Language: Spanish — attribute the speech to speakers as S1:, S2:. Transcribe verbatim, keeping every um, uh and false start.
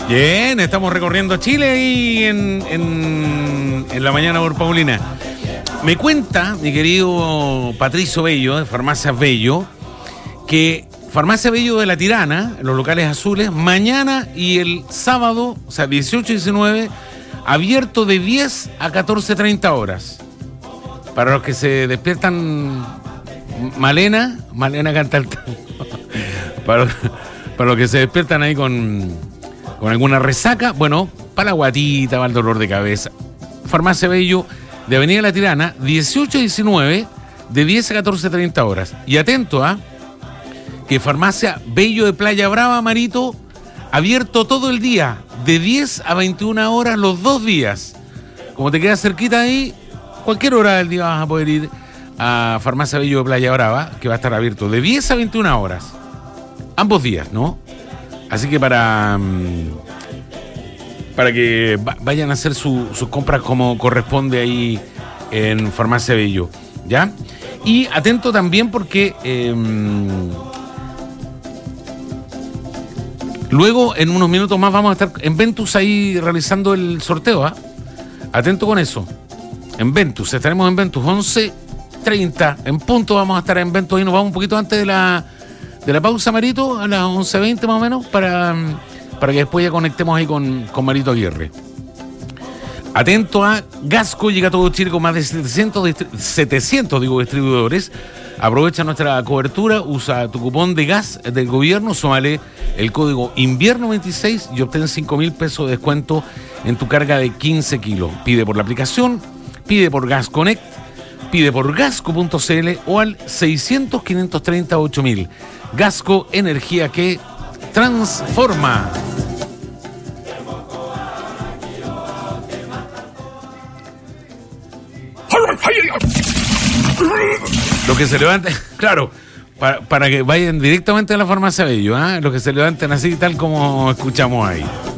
S1: Bien, estamos recorriendo Chile ahí en, en, en la mañana por Paulina. Me cuenta mi querido Patricio Bello, de Farmacia Bello, que Farmacia Bello de La Tirana, en los locales azules, mañana y el sábado, o sea, dieciocho y diecinueve, abierto de diez a catorce treinta horas. Para los que se despiertan, Malena, Malena canta el tango. Para, para los que se despiertan ahí con, con alguna resaca, bueno, para la guatita, para el dolor de cabeza. Farmacia Bello de Avenida La Tirana, dieciocho y diecinueve, de diez a catorce treinta horas. Y atento a... ¿eh? que Farmacia Bello de Playa Brava, Marito, abierto todo el día, de diez a veintiuna horas los dos días. Como te quedas cerquita ahí, cualquier hora del día vas a poder ir a Farmacia Bello de Playa Brava, que va a estar abierto de diez a veintiuna horas. Ambos días, ¿no? Así que para, para que vayan a hacer su, sus compras como corresponde ahí en Farmacia Bello, ¿ya? Y atento también porque... Eh, luego, en unos minutos más, vamos a estar en Ventus ahí realizando el sorteo, ¿eh? Atento con eso. En Ventus, estaremos en Ventus, once treinta. En punto vamos a estar en Ventus. Ahí nos vamos un poquito antes de la, de la pausa, Marito, a las once veinte más o menos, para, para que después ya conectemos ahí con, con Marito Aguirre. Atento a Gasco, llega a todo Chile con más de setecientos, setecientos digo, distribuidores. Aprovecha nuestra cobertura, usa tu cupón de gas del gobierno, súmale el código invierno veintiséis y obtén cinco mil pesos de descuento en tu carga de quince kilos. Pide por la aplicación, pide por Gas Connect, pide por gasco punto c l o al seiscientos, quinientos treinta, ocho mil. Gasco, energía que transforma. Los que se levanten, claro, para, para que vayan directamente a la Farmacia Bello, ¿eh? Los que se levanten así, tal como escuchamos ahí.